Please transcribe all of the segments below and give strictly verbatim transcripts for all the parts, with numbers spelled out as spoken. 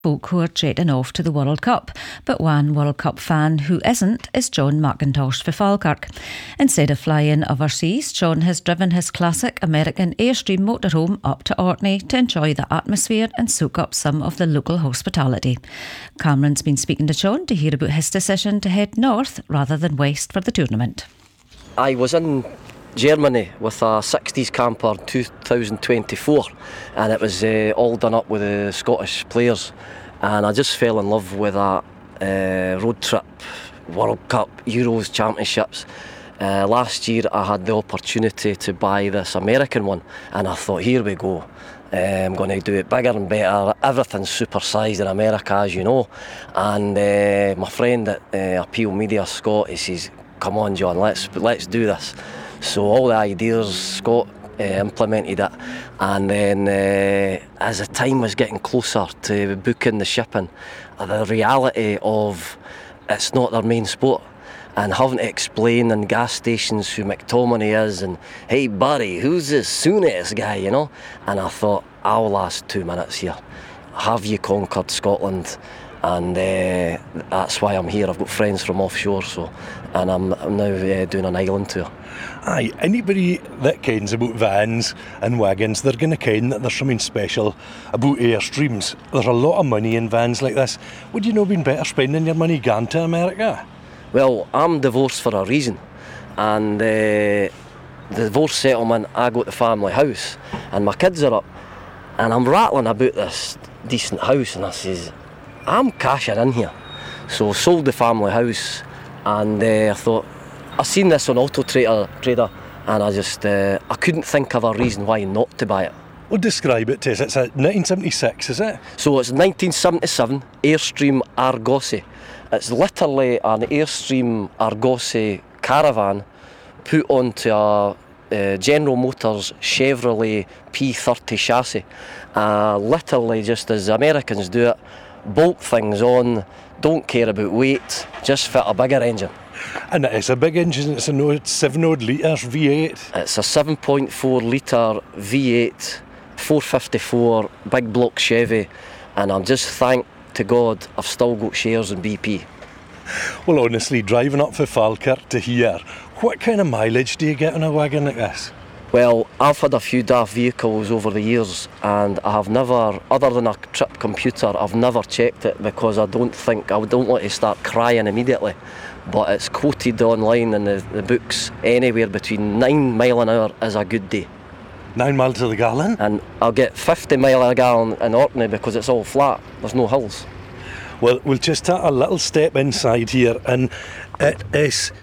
folk who are trading off to the World Cup, but one World Cup fan who isn't is John McIntosh for Falkirk. Instead of flying overseas, John has driven his classic American Airstream motorhome up to Orkney to enjoy the atmosphere and soak up some of the local hospitality. Cameron's been speaking to John to hear about his decision to head north rather than west for the tournament. I was in Germany with a sixties camper two thousand twenty-four, and it was uh, all done up with the Scottish players, and I just fell in love with that uh, road trip, World Cup, Euros, Championships. Uh, last year I had the opportunity to buy this American one, and I thought, here we go. Uh, I'm going to do it bigger and better. Everything's supersized in America, as you know. And uh, my friend at uh, Appeal Media, Scott, he says, come on John, let's let's do this. So all the ideas, Scott uh, implemented it, and then uh, as the time was getting closer to booking the shipping, uh, the reality of it's not their main sport, and having to explain in gas stations who McTominay is, and hey Barry, who's this Souness guy, you know? And I thought, I'll last two minutes here. Have you conquered Scotland? And uh, that's why I'm here. I've got friends from offshore, so and I'm, I'm now uh, doing an island tour. Aye, anybody that kens about vans and wagons, they're going to ken that there's something special about Airstreams. There's a lot of money in vans like this. Would you know been better spending your money going to America? Well, I'm divorced for a reason, and uh, the divorce settlement, I go to the family house, and my kids are up, and I'm rattling about this decent house, and I says, I'm cashing in here. So sold the family house, and uh, I thought, I seen this on Auto Trader, Trader and I just, uh, I couldn't think of a reason why not to buy it. Well, describe it to us. It's a nineteen seventy-six, is it? So it's nineteen seventy-seven Airstream Argosy. It's literally an Airstream Argosy caravan put onto a uh, General Motors Chevrolet P thirty chassis. Uh, literally just as the Americans do it, bolt things on, don't care about weight, just fit a bigger engine. And it's a big engine, it's a seven odd litres V eight. It's a seven point four litre V eight, four fifty-four, big block Chevy, and I'm just thank to God I've still got shares in B P. Well, honestly, driving up for Falkirk to here, what kind of mileage do you get on a wagon like this? Well, I've had a few daft vehicles over the years, and I have never, other than a trip computer, I've never checked it because I don't think, I don't want to start crying immediately. But it's quoted online in the, the books, anywhere between nine mile an hour is a good day. Nine miles to the gallon? And I'll get fifty mile a gallon in Orkney because it's all flat, there's no hills. Well, we'll just take a little step inside here, and it is,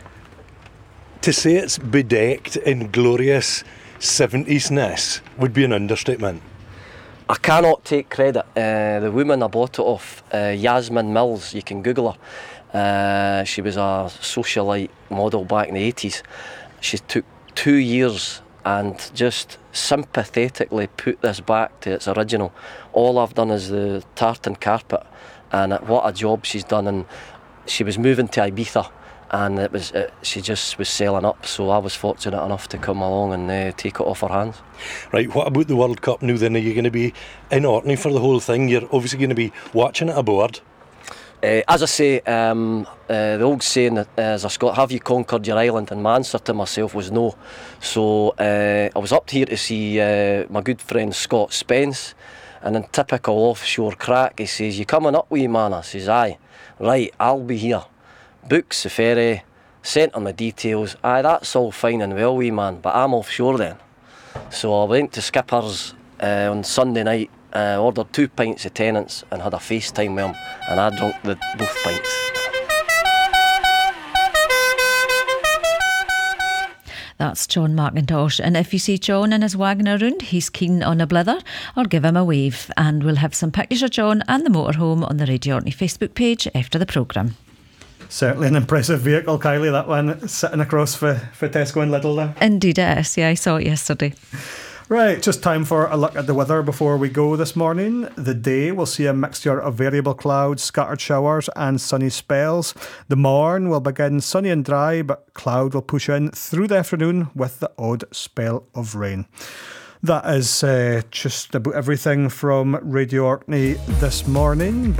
to say it's bedecked in glorious seventies-ness would be an understatement. I cannot take credit. Uh, the woman I bought it off, uh, Yasmin Mills, you can Google her. Uh, she was a socialite model back in the eighties. She took two years and just sympathetically put this back to its original. All I've done is the tartan carpet, and what a job she's done. And she was moving to Ibiza, and it was it, she just was selling up, so I was fortunate enough to come along and uh, take it off her hands. Right, what about the World Cup now then? Are you going to be in Orkney for the whole thing? You're obviously going to be watching it aboard. Uh, as I say, um, uh, the old saying uh, as a Scot, have you conquered your island? And my answer to myself was no. So uh, I was up here to see uh, my good friend Scott Spence, and in typical offshore crack, he says, you coming up with you, man? I says, aye. Right, I'll be here. Books the ferry, sent him the details. Aye, that's all fine and well, wee man, but I'm offshore then. So I went to Skipper's uh, on Sunday night, uh, ordered two pints of Tennent's and had a FaceTime with him, and I drank the, both pints. That's John McIntosh, and if you see John in his wagon around, he's keen on a blither, or give him a wave, and we'll have some pictures of John and the motorhome on the Radio Orkney Facebook page after the programme. Certainly an impressive vehicle, Kylie, that one, sitting across for, for Tesco and Lidl there. Indeed it is, yeah, I saw it yesterday. Right, just time for a look at the weather before we go this morning. The day will see a mixture of variable clouds, scattered showers and sunny spells. The morn will begin sunny and dry, but cloud will push in through the afternoon with the odd spell of rain. That is uh, just about everything from Radio Orkney this morning.